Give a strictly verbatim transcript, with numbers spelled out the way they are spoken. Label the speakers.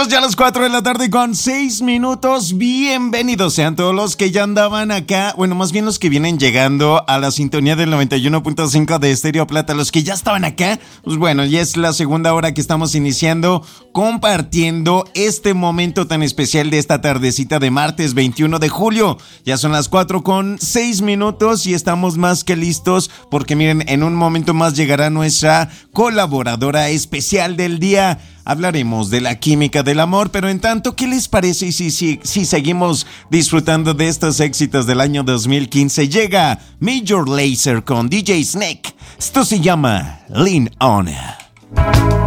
Speaker 1: Amigos, ya a las cuatro de la tarde con seis minutos, bienvenidos sean todos los que ya andaban acá, bueno, más bien los que vienen llegando a la sintonía del noventa y uno punto cinco de Estéreo Plata, los que ya estaban acá, pues bueno, ya es la segunda hora que estamos iniciando, compartiendo este momento tan especial de esta tardecita de martes veintiuno de julio, ya son las cuatro con seis minutos y estamos más que listos, porque miren, en un momento más llegará nuestra colaboradora especial del día. Hablaremos de la química del amor, pero en tanto, ¿qué les parece si, si, si seguimos disfrutando de estos éxitos del año dos mil quince? Llega Major Lazer con D J Snake. Esto se llama Lean On.